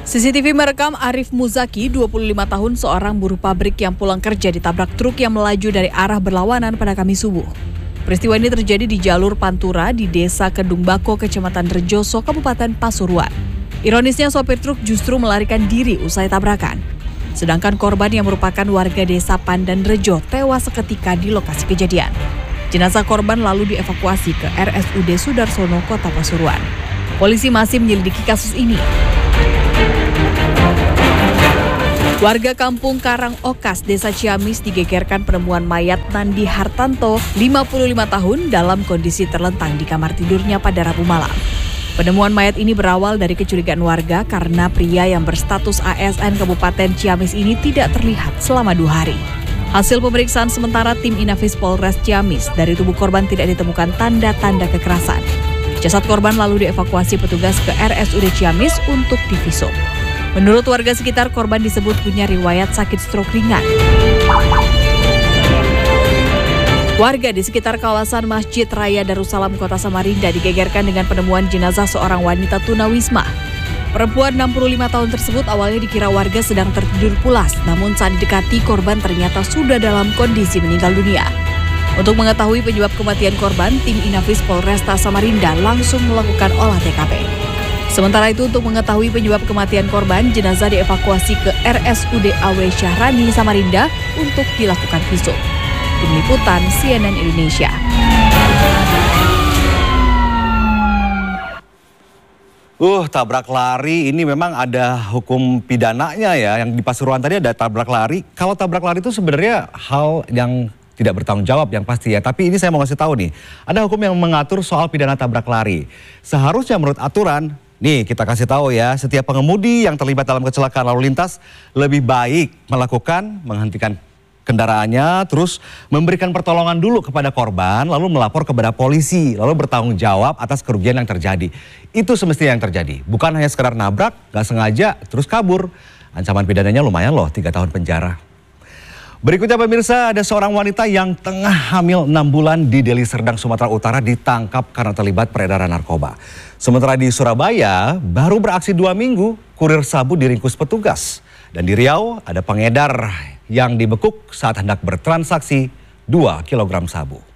CCTV merekam Arif Muzaki, 25 tahun, seorang buruh pabrik yang pulang kerja ditabrak truk yang melaju dari arah berlawanan pada Kamis subuh. Peristiwa ini terjadi di jalur Pantura di Desa Kedung Bako, Kecamatan Rejoso, Kabupaten Pasuruan. Ironisnya sopir truk justru melarikan diri usai tabrakan. Sedangkan korban yang merupakan warga Desa Pandan Rejo tewas seketika di lokasi kejadian. Jenazah korban lalu dievakuasi ke RSUD Sudarsono, Kota Pasuruan. Polisi masih menyelidiki kasus ini. Warga kampung Karang Okas, Desa Ciamis digegerkan penemuan mayat Nandi Hartanto, 55 tahun, dalam kondisi terlentang di kamar tidurnya pada Rabu malam. Penemuan mayat ini berawal dari kecurigaan warga karena pria yang berstatus ASN Kabupaten Ciamis ini tidak terlihat selama 2 hari. Hasil pemeriksaan sementara tim Inafis Polres Ciamis, dari tubuh korban tidak ditemukan tanda-tanda kekerasan. Jasad korban lalu dievakuasi petugas ke RSUD Ciamis untuk divisum. Menurut warga sekitar, korban disebut punya riwayat sakit stroke ringan. Warga di sekitar kawasan Masjid Raya Darussalam Kota Samarinda digegerkan dengan penemuan jenazah seorang wanita tunawisma. Perempuan 65 tahun tersebut awalnya dikira warga sedang tertidur pulas, namun saat didekati korban ternyata sudah dalam kondisi meninggal dunia. Untuk mengetahui penyebab kematian korban, tim Inafis Polresta Samarinda langsung melakukan olah TKP. Sementara itu, untuk mengetahui penyebab kematian korban, jenazah dievakuasi ke RSUD AW Syahrani Samarinda untuk dilakukan visum. Tim Liputan CNN Indonesia. Tabrak lari ini memang ada hukum pidananya ya. Yang di Pasuruan tadi ada tabrak lari. Kalau tabrak lari itu sebenarnya hal yang tidak bertanggung jawab yang pasti ya. Tapi ini saya mau ngasih tahu nih, ada hukum yang mengatur soal pidana tabrak lari. Seharusnya menurut aturan, nih kita kasih tahu ya, setiap pengemudi yang terlibat dalam kecelakaan lalu lintas lebih baik menghentikan kendaraannya, terus memberikan pertolongan dulu kepada korban, lalu melapor kepada polisi, lalu bertanggung jawab atas kerugian yang terjadi. Itu semestinya yang terjadi, bukan hanya sekedar nabrak, gak sengaja, terus kabur. Ancaman pidananya lumayan loh, 3 tahun penjara. Berikutnya pemirsa, ada seorang wanita yang tengah hamil 6 bulan di Deli Serdang, Sumatera Utara ditangkap karena terlibat peredaran narkoba. Sementara di Surabaya, baru beraksi 2 minggu, kurir sabu diringkus petugas. Dan di Riau, ada pengedar yang dibekuk saat hendak bertransaksi 2 kg sabu.